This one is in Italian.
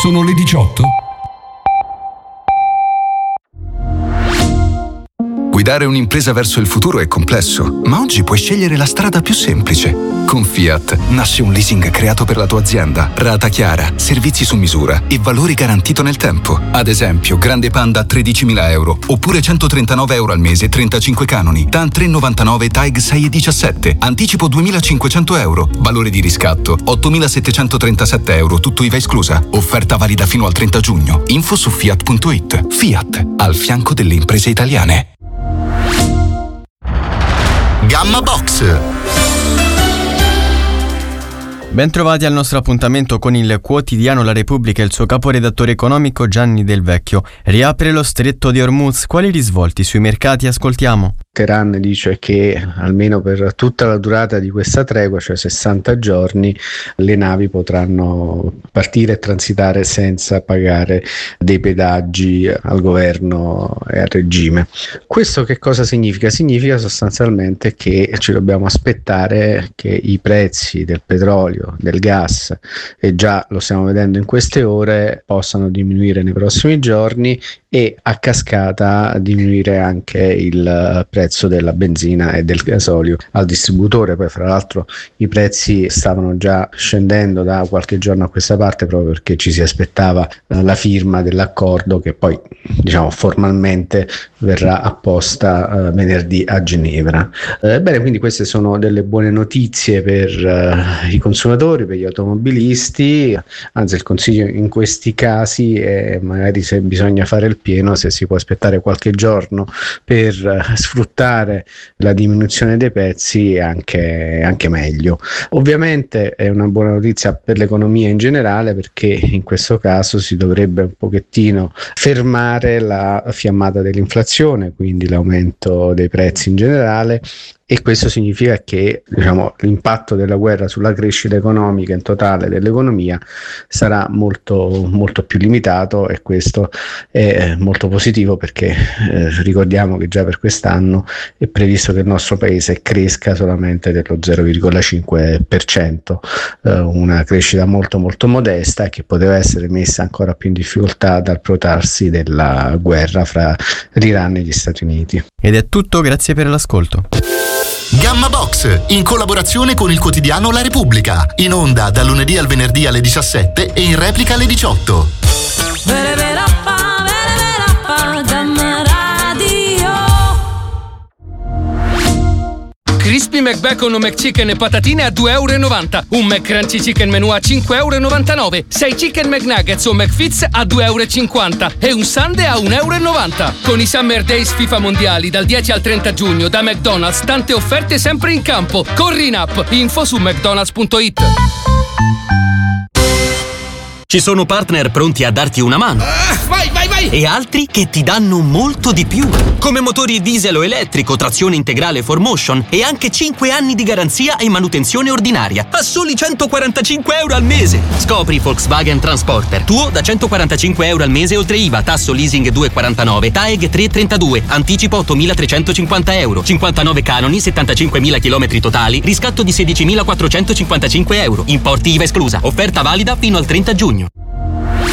Sono le 18. Guidare un'impresa verso il futuro è complesso, ma oggi puoi scegliere la strada più semplice. Con Fiat nasce un leasing creato per la tua azienda, rata chiara, servizi su misura e valore garantito nel tempo. Ad esempio, Grande Panda a 13.000 euro, oppure 139 euro al mese, 35 canoni, TAN 3,99, TAEG 6,17, anticipo 2.500 euro, valore di riscatto 8.737 euro, tutto IVA esclusa. Offerta valida fino al 30 giugno. Info su Fiat.it. Fiat, al fianco delle imprese italiane. Gamma Box. Bentrovati al nostro appuntamento con il quotidiano La Repubblica e il suo caporedattore economico Gianni Del Vecchio. Riapre lo stretto di Hormuz, quali risvolti sui mercati ascoltiamo? Teheran dice che almeno per tutta la durata di questa tregua, cioè 60 giorni, le navi potranno partire e transitare senza pagare dei pedaggi al governo e al regime. Questo che cosa significa? Significa sostanzialmente che ci dobbiamo aspettare che i prezzi del petrolio, del gas, e già lo stiamo vedendo in queste ore, possano diminuire nei prossimi giorni e a cascata diminuire anche il prezzo della benzina e del gasolio al distributore. Poi fra l'altro i prezzi stavano già scendendo da qualche giorno a questa parte proprio perché ci si aspettava la firma dell'accordo che poi formalmente verrà apposta venerdì a Ginevra. Bene, quindi queste sono delle buone notizie per i consumatori, per gli automobilisti, anzi il consiglio in questi casi è magari, se bisogna fare il pieno, se si può aspettare qualche giorno per sfruttare la diminuzione dei prezzi è anche meglio. Ovviamente è una buona notizia per l'economia in generale, perché in questo caso si dovrebbe un pochettino fermare la fiammata dell'inflazione, quindi l'aumento dei prezzi in generale, e questo significa che l'impatto della guerra sulla crescita economica in totale dell'economia sarà molto, molto più limitato, e questo è molto positivo perché ricordiamo che già per quest'anno è previsto che il nostro paese cresca solamente dello 0,5%, una crescita molto molto modesta e che poteva essere messa ancora più in difficoltà dal protrarsi della guerra fra l'Iran e gli Stati Uniti. Ed è tutto, grazie per l'ascolto. Gamma Box, in collaborazione con il quotidiano La Repubblica, in onda dal lunedì al venerdì alle 17 e in replica alle 18. Crispy McBacon o McChicken e patatine a €2,90. Un McCrunchy Chicken Menù a €5,99. 6 Chicken McNuggets o McFits a €2,50. E un Sundae a €1,90. Con i Summer Days FIFA Mondiali dal 10 al 30 giugno da McDonald's, tante offerte sempre in campo. Corri in app, info su mcdonalds.it. Ci sono partner pronti a darti una mano. Vai! E altri che ti danno molto di più. Come motori diesel o elettrico, trazione integrale 4Motion e anche 5 anni di garanzia e manutenzione ordinaria a soli €145 al mese. Scopri Volkswagen Transporter. Tuo da €145 al mese oltre IVA, tasso leasing 2,49, TAEG 3,32, anticipo €8.350, 59 canoni, 75.000 km totali, riscatto di €16.455, importi IVA esclusa. Offerta valida fino al 30 giugno.